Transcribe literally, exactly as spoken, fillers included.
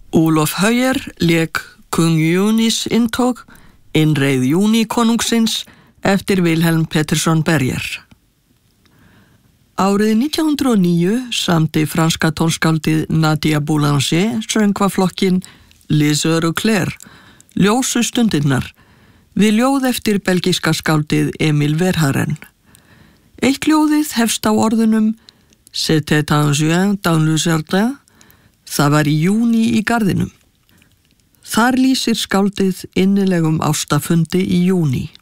Olof Høyer lék Kung Júnis inntog, innreið júníkonungsins eftir Vilhelm Pettersson Berger. Árið nítján hundrað og níu samdi franska tónskáldið Nadia Boulanger söngvaflokkin Les Heures Claires, ljósu stundirnar, við ljóð eftir belgíska skáldið Emil Verhaeren. Eitt ljóðið hefst á orðunum C'était un juin dans le jardin, það var í júní í garðinum. Þar lýsir skáldið innilegum ástafundi í júní.